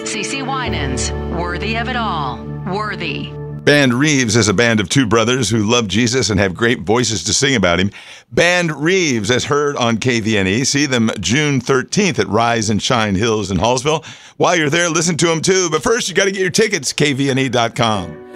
CeCe Winans, Worthy of It All. Worthy. Band Reeves is a band of two brothers who love Jesus and have great voices to sing about him. Band Reeves, as heard on KVNE. See them June 13th at Rise and Shine Hills in Hallsville. While you're there, listen to them too. But first, you got to get your tickets, kvne.com.